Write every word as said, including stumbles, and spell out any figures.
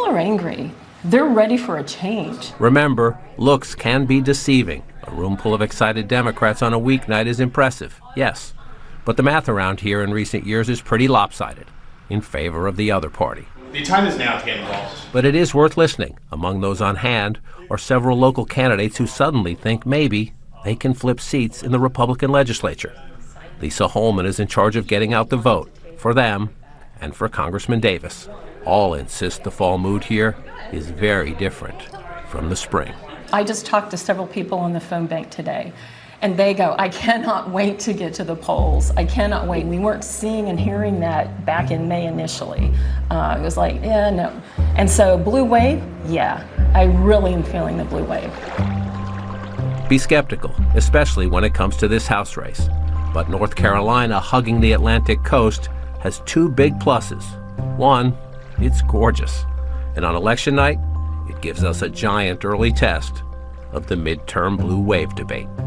are angry. They're ready for a change. Remember, looks can be deceiving. A room full of excited Democrats on a weeknight is impressive, yes. But the math around here in recent years is pretty lopsided, in favor of the other party. The time is now to get involved. But it is worth listening. Among those on hand are several local candidates who suddenly think maybe they can flip seats in the Republican legislature. Lisa Holman is in charge of getting out the vote for them and for Congressman Davis. All insist the fall mood here is very different from the spring. I just talked to several people on the phone bank today, and they go, I cannot wait to get to the polls. I cannot wait. We weren't seeing and hearing that back in May initially. Uh, it was like, yeah, no. And so blue wave, yeah, I really am feeling the blue wave. Be skeptical, especially when it comes to this House race. But North Carolina, hugging the Atlantic coast, has two big pluses. One, it's gorgeous. And on election night, it gives us a giant early test of the midterm blue wave debate.